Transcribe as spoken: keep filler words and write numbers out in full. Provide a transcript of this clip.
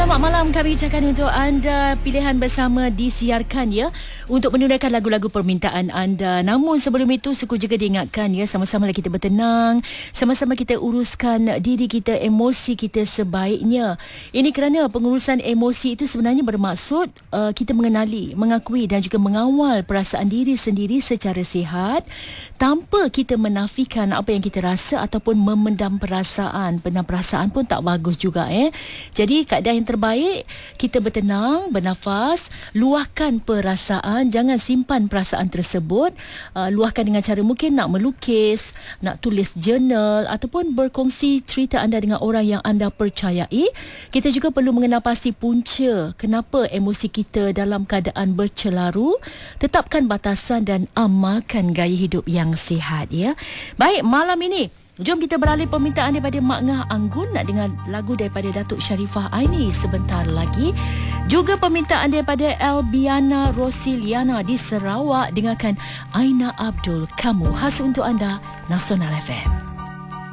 Selamat malam, kami ucapkan untuk anda pilihan bersama disiarkan ya untuk menunaikan lagu-lagu permintaan anda. Namun sebelum itu suku juga diingatkan ya, sama-sama kita bertenang, sama-sama kita uruskan diri kita, emosi kita sebaiknya. Ini kerana pengurusan emosi itu sebenarnya bermaksud uh, kita mengenali, mengakui dan juga mengawal perasaan diri sendiri secara sihat tanpa kita menafikan apa yang kita rasa ataupun memendam perasaan. Pendam perasaan pun tak bagus juga eh. Jadi keadaan yang terbaik, kita bertenang, bernafas, luahkan perasaan, jangan simpan perasaan tersebut. Uh, luahkan dengan cara mungkin nak melukis, nak tulis jurnal ataupun berkongsi cerita anda dengan orang yang anda percayai. Kita juga perlu mengenal pasti punca kenapa emosi kita dalam keadaan bercelaru. Tetapkan batasan dan amalkan gaya hidup yang sihat ya. Baik, malam ini jom kita beralih permintaan daripada Mak Ngah Anggun nak dengar lagu daripada Datuk Sharifah Aini sebentar lagi. Juga permintaan daripada Elbiana Rosiliana di Sarawak, dengarkan Aina Abdul, Kamu, khas untuk anda, Nasional F M.